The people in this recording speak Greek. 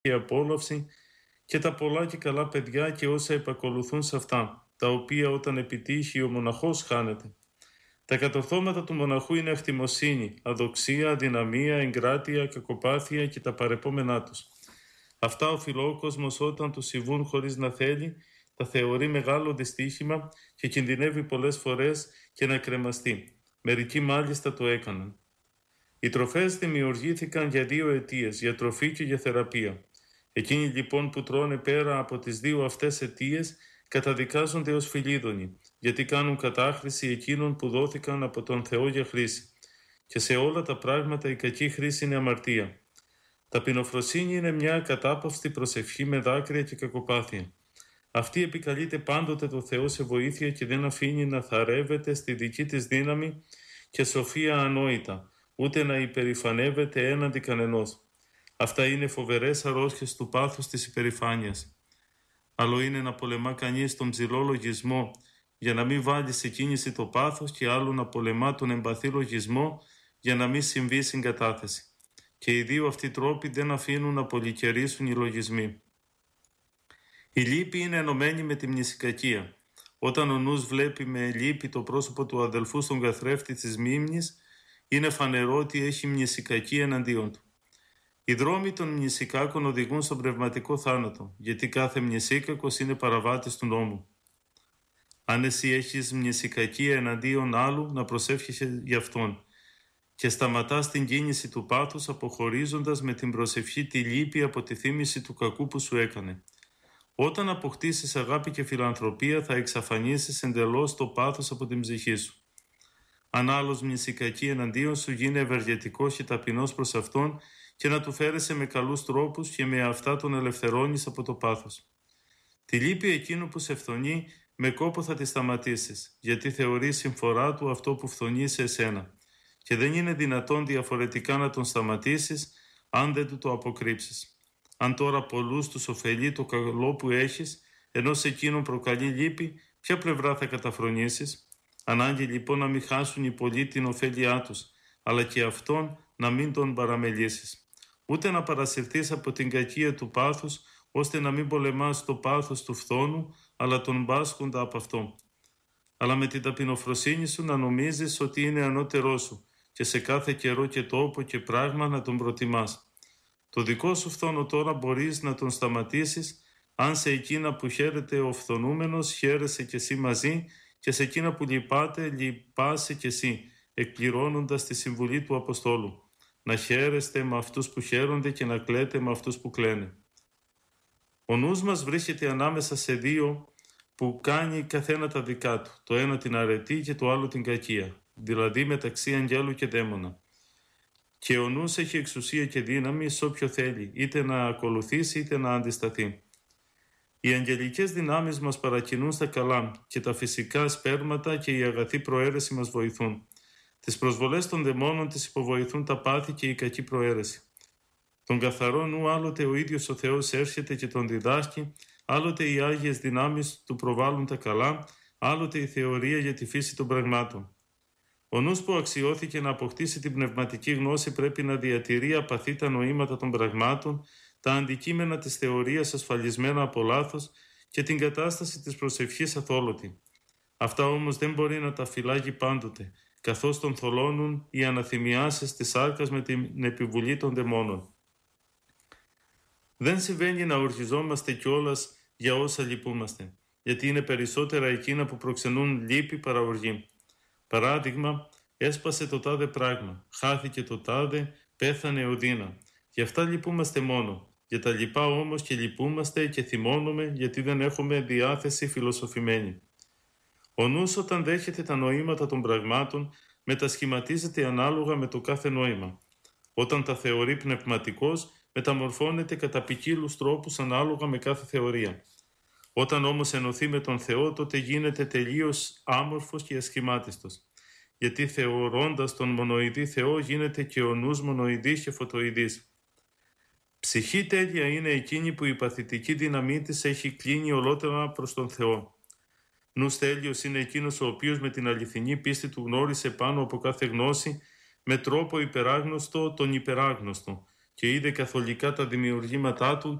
και απόλαυση και τα πολλά και καλά παιδιά και όσα επακολουθούν σε αυτά, τα οποία όταν επιτύχει ο μοναχός χάνεται. Τα κατορθώματα του μοναχού είναι αχτιμοσύνη, αδοξία, αδυναμία, εγκράτεια, κακοπάθεια και τα παρεπόμενά τους. Αυτά ο φιλόκοσμος όταν του συμβούν χωρίς να θέλει, τα θεωρεί μεγάλο δυστύχημα και κινδυνεύει πολλές φορές και να κρεμαστεί. Μερικοί μάλιστα το έκαναν. Οι τροφές δημιουργήθηκαν για δύο αιτίες, για τροφή και για θεραπεία. Εκείνοι λοιπόν που τρώνε πέρα από τις δύο αυτές αιτίες καταδικάζονται ως φιλίδωνοι, γιατί κάνουν κατάχρηση εκείνων που δόθηκαν από τον Θεό για χρήση. Και σε όλα τα πράγματα η κακή χρήση είναι αμαρτία. Ταπεινοφροσύνη είναι μια κατάπαυστη προσευχή με δάκρυα και κακοπάθεια. Αυτή επικαλείται πάντοτε το Θεό σε βοήθεια και δεν αφήνει να θαρεύεται στη δική της δύναμη και σοφία ανόητα, ούτε να υπερηφανεύεται έναντι κανενός. Αυτά είναι φοβερές αρρώστιες του πάθους της υπερηφάνειας. Άλλο είναι να πολεμά κανείς τον ψηλό λογισμό για να μην βάλει σε κίνηση το πάθος και άλλο να πολεμά τον εμπαθή λογισμό για να μην συμβεί συγκατάθεση. Και οι δύο αυτοί τρόποι δεν αφήνουν να πολυκαιρίσουν οι λογισμοί. Η λύπη είναι ενωμένη με τη μνησικακία. Όταν ο νους βλέπει με λύπη το πρόσωπο του αδελφού στον καθρέφτη της μνήμης, είναι φανερό ότι έχει μνησικακία εναντίον του. Οι δρόμοι των μνησικάκων οδηγούν στον πνευματικό θάνατο, γιατί κάθε μνησίκακος είναι παραβάτης του νόμου. Αν εσύ έχεις μνησικακία εναντίον άλλου, να προσεύχεσαι γι' αυτόν και σταματάς την κίνηση του πάθους αποχωρίζοντας με την προσευχή τη λύπη από τη θύμηση του κακού που σου έκανε. Όταν αποκτήσεις αγάπη και φιλανθρωπία θα εξαφανίσεις εντελώς το πάθος από την ψυχή σου. Αν άλλος μνησικακεί εναντίον σου, γίνει ευεργετικός και ταπεινός προς αυτόν και να του φέρεσαι με καλούς τρόπους και με αυτά τον ελευθερώνεις από το πάθος. Τη λύπη εκείνου που σε φθονεί, με κόπο θα τη σταματήσεις, γιατί θεωρείς συμφορά του αυτό που φθονεί σε εσένα. Και δεν είναι δυνατόν διαφορετικά να τον σταματήσεις, αν δεν του το αποκρύψεις. Αν τώρα πολλούς τους ωφελεί το καλό που έχεις, ενώ σε εκείνον προκαλεί λύπη, ποια πλευρά θα καταφρονήσεις? Ανάγκη λοιπόν να μην χάσουν οι πολλοί την ωφέλειά τους, αλλά και αυτόν να μην τον παραμελήσεις. Ούτε να παρασυρθείς από την κακία του πάθους, ώστε να μην πολεμάς το πάθος του φθόνου, αλλά τον μπάσχοντα από αυτό. Αλλά με την ταπεινοφροσύνη σου να νομίζεις ότι είναι ανώτερό σου και σε κάθε καιρό και τόπο και πράγμα να τον προτιμάς. Το δικό σου φθόνο τώρα μπορείς να τον σταματήσεις, αν σε εκείνα που χαίρεται ο φθονούμενος χαίρεσαι κι εσύ μαζί και σε εκείνα που λυπάται λυπάσαι κι εσύ, εκπληρώνοντας τη συμβουλή του Αποστόλου. Να χαίρεστε με αυτούς που χαίρονται και να κλαίτε με αυτούς που κλαίνε. Ο νους μας βρίσκεται ανάμεσα σε δύο που κάνει καθένα τα δικά του, το ένα την αρετή και το άλλο την κακία, δηλαδή μεταξύ αγγέλου και δαίμονα. Και ο νους έχει εξουσία και δύναμη σε όποιο θέλει, είτε να ακολουθήσει είτε να αντισταθεί. Οι αγγελικές δυνάμεις μας παρακινούν στα καλά και τα φυσικά σπέρματα και η αγαθή προαίρεση μας βοηθούν. Τις προσβολές των δαιμόνων τις υποβοηθούν τα πάθη και η κακή προαίρεση. Τον καθαρό νου άλλοτε ο ίδιος ο Θεός έρχεται και τον διδάσκει, άλλοτε οι άγιες δυνάμεις του προβάλλουν τα καλά, άλλοτε η θεωρία για τη φύση των πραγμάτων. Ο νους που αξιώθηκε να αποκτήσει την πνευματική γνώση πρέπει να διατηρεί απαθή τα νοήματα των πραγμάτων, τα αντικείμενα της θεωρίας ασφαλισμένα από λάθος και την κατάσταση της προσευχής αθόλωτη. Αυτά όμως δεν μπορεί να τα φυλάγει πάντοτε, καθώς τον θολώνουν οι αναθυμιάσεις της σάρκας με την επιβουλή των δαιμόνων. Δεν συμβαίνει να οργιζόμαστε κιόλας για όσα λυπούμαστε, γιατί είναι περισσότερα εκείνα που προξενούν λύπη παρά οργή. Παράδειγμα, έσπασε το τάδε πράγμα, χάθηκε το τάδε, πέθανε ο Δίνα. Γι' αυτά λυπούμαστε μόνο. Για τα λοιπά όμως και λυπούμαστε και θυμώνουμε γιατί δεν έχουμε διάθεση φιλοσοφημένη. Ο νους όταν δέχεται τα νοήματα των πραγμάτων μετασχηματίζεται ανάλογα με το κάθε νόημα. Όταν τα θεωρεί πνευματικός μεταμορφώνεται κατά ποικίλους τρόπους ανάλογα με κάθε θεωρία. Όταν όμως ενωθεί με τον Θεό τότε γίνεται τελείως άμορφος και ασχημάτιστος. Γιατί θεωρώντας τον μονοειδή Θεό γίνεται και ο νους μονοειδής και φωτοειδής. Ψυχή τέλεια είναι εκείνη που η παθητική δύναμή της έχει κλείνει ολότερα προς τον Θεό. Νους τέλειος είναι εκείνος ο οποίος με την αληθινή πίστη του γνώρισε πάνω από κάθε γνώση με τρόπο υπεράγνωστο τον υπεράγνωστο και είδε καθολικά τα δημιουργήματά του